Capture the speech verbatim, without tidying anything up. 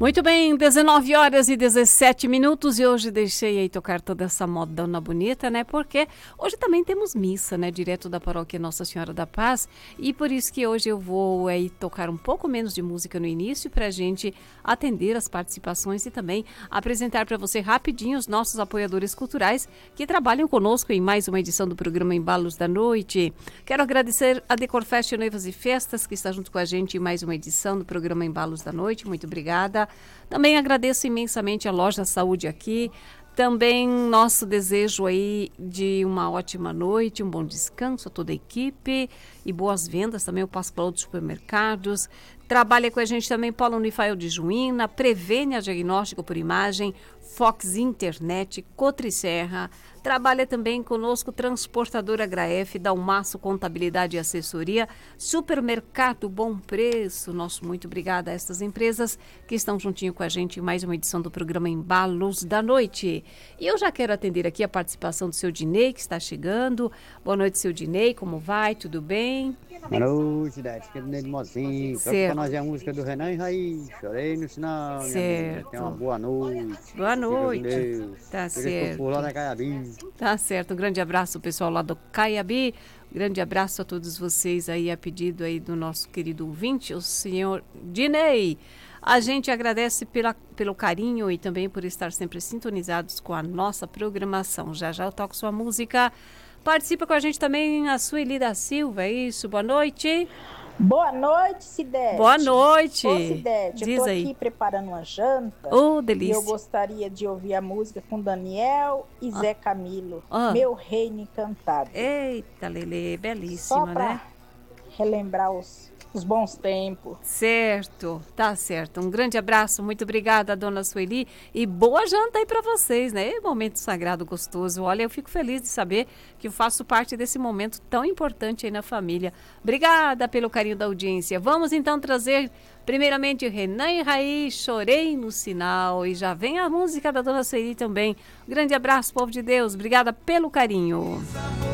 Muito bem, dezenove horas e dezessete minutos e hoje deixei aí tocar toda essa modona bonita, né? Porque hoje também temos missa, né? Direto da paróquia Nossa Senhora da Paz e por isso que hoje eu vou aí tocar um pouco menos de música no início para a gente atender as participações e também apresentar para você rapidinho os nossos apoiadores culturais que trabalham conosco em mais uma edição do programa Embalos da Noite. Quero agradecer a Decorfest Noivas e Festas que está junto com a gente em mais uma edição do programa Embalos da Noite. Muito obrigada. Também agradeço imensamente a Loja Saúde aqui, também nosso desejo aí de uma ótima noite, um bom descanso a toda a equipe e boas vendas, também o Pascoal dos Supermercados. Trabalha com a gente também Paulo Unifael de Juína, Prevênia Diagnóstico por Imagem, Fox Internet, Cotricerra. Trabalha também conosco Transportadora Graef, Dalmaço Contabilidade e Assessoria, Supermercado Bom Preço. Nosso muito obrigada a estas empresas que estão juntinho com a gente em mais uma edição do programa Embalos da Noite. E eu já quero atender aqui a participação do seu Dinei, que está chegando. Boa noite, seu Dinei, como vai? Tudo bem? Boa noite, Dete, que é Dinei de Mozinho. Certo. Para nós é a música do Renan e Raiz. Chorei no sinal. Certo. Tenha uma boa noite. Boa noite. Deus. Tá Eles certo. por lá na Caiabi. Tá certo. Um grande abraço, pessoal lá do Caiabi. Um grande abraço a todos vocês aí, a pedido aí do nosso querido ouvinte, o senhor Dinei. A gente agradece pela, pelo carinho e também por estar sempre sintonizados com a nossa programação. Já já eu toco sua música. Participa com a gente também a Sueli da Silva, é isso? Boa noite. Boa noite, Cidete. Boa noite. Ô, Cidete, Diz eu tô aí. aqui preparando uma janta. Ô, E delícia. eu gostaria de ouvir a música com Daniel e Zé Camilo. Ah. Meu Reino Encantado. Eita, Lelê, Só belíssima, pra né? relembrar os, os bons tempos. Certo, tá certo. Um grande abraço, muito obrigada, dona Sueli. E boa janta aí para vocês, né? Momento sagrado, gostoso. Olha, eu fico feliz de saber que eu faço parte desse momento tão importante aí na família. Obrigada pelo carinho da audiência. Vamos então trazer, primeiramente, Renan e Raiz, Chorei no Sinal. E já vem a música da dona Sueli também. Um grande abraço, povo de Deus. Obrigada pelo carinho.